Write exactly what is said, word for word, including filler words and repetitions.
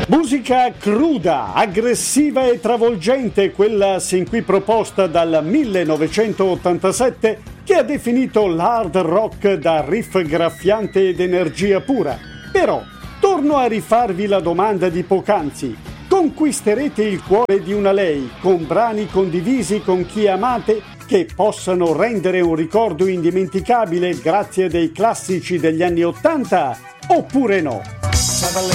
Musica cruda, aggressiva e travolgente, quella sin qui proposta dal millenovecentottantasette, che ha definito l'hard rock da riff graffiante ed energia pura. Però, torno a rifarvi la domanda di poc'anzi. Conquisterete il cuore di una lei con brani condivisi con chi amate che possano rendere un ricordo indimenticabile grazie a dei classici degli anni Ottanta? Oppure no?